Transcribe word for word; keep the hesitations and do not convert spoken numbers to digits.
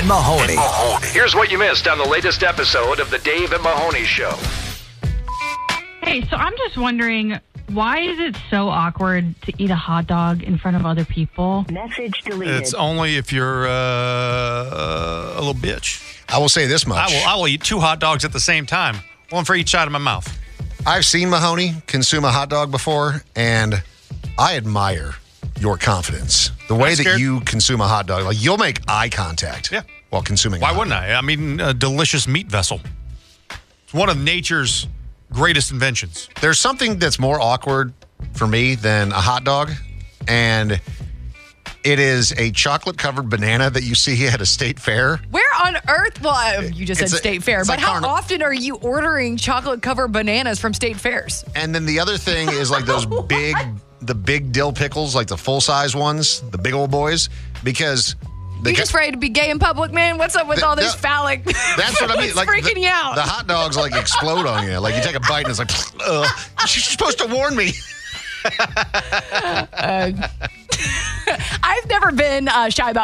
and Mahoney. Here's what you missed on the latest episode of the Dave and Mahoney Show. Hey, so I'm just wondering, why is it so awkward to eat a hot dog in front of other people? Message deleted. It's only if you're uh, a little bitch. I will say this much. I will, I will eat two hot dogs at the same time, one for each side of my mouth. I've seen Mahoney consume a hot dog before, and I admire your confidence. The way I'm that scared. you consume a hot dog, like you'll make eye contact Yeah. while consuming a Why hot wouldn't dog. I? I mean, a delicious meat vessel. It's one of nature's greatest inventions. There's something that's more awkward for me than a hot dog, and it is a chocolate-covered banana that you see at a state fair. Where on earth? Well, uh, you just said It's a- state fair, it's but like how carni- often are you ordering chocolate-covered bananas from state fairs? And then the other thing is like those big, the big dill pickles, like the full-size ones, the big old boys, because... they You ca- just afraid to be gay in public, man? What's up with The- all this the- phallic? That's what I mean. It's Like freaking the, you out. The hot dogs like explode on you. Like you take a bite and it's like, uh, you're supposed to warn me. I've never been uh, shy about